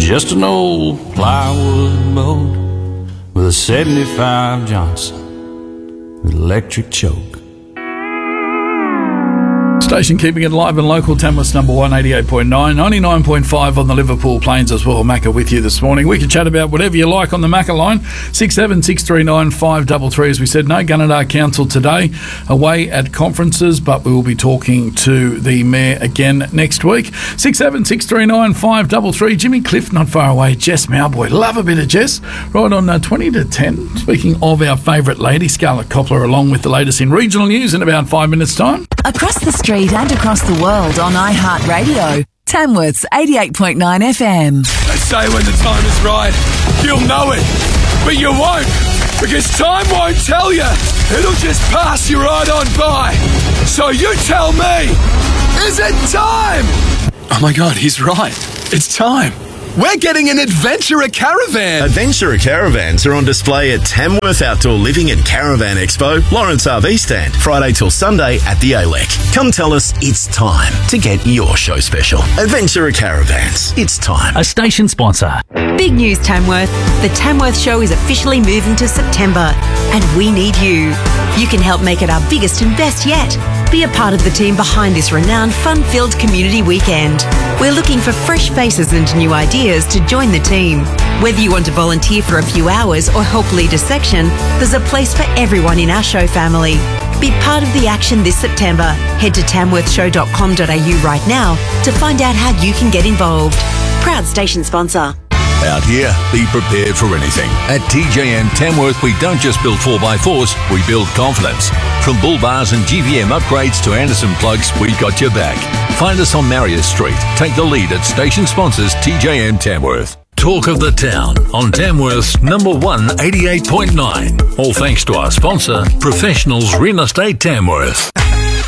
just an old plywood boat with a 75 Johnson with electric choke. Station keeping it live and local. Tamworth's number 1, 88.9, 99.5 on the Liverpool Plains as well. Macca with you this morning. We can chat about whatever you like on the Macca line. 676395 533. As we said, no Gunnedah Council today, away at conferences, but we will be talking to the Mayor again next week. 676395 533. Jimmy Cliff not far away. Jess Mowboy. Love a bit of Jess. Right on 20 to 10. Speaking of our favourite lady, Scarlett Coppler, along with the latest in regional news in about 5 minutes' time. Across the street and across the world on iHeartRadio. Tamworth's 88.9 FM. They say when the time is right, you'll know it. But you won't, because time won't tell you. It'll just pass you right on by. So you tell me, is it time? Oh my God, he's right. It's time. We're getting an Adventurer Caravan. Adventurer Caravans are on display at Tamworth Outdoor Living and Caravan Expo, Lawrence RV Stand, Friday till Sunday at the ALEC. Come tell us it's time to get your show special. Adventurer Caravans, it's time. A station sponsor. Big news, Tamworth. The Tamworth Show is officially moving to September, and we need you. You can help make it our biggest and best yet. Be a part of the team behind this renowned, fun-filled community weekend. We're looking for fresh faces and new ideas to join the team. Whether you want to volunteer for a few hours or help lead a section, there's a place for everyone in our show family. Be part of the action this September. Head to tamworthshow.com.au right now to find out how you can get involved. Proud station sponsor. Out here, be prepared for anything. At TJM Tamworth, we don't just build 4x4s, we build confidence. From bull bars and GVM upgrades to Anderson plugs, we got your back. Find us on Marius Street. Take the lead at station sponsors TJM Tamworth. Talk of the town on Tamworth's number 1, 88.9. All thanks to our sponsor, Professionals Real Estate Tamworth.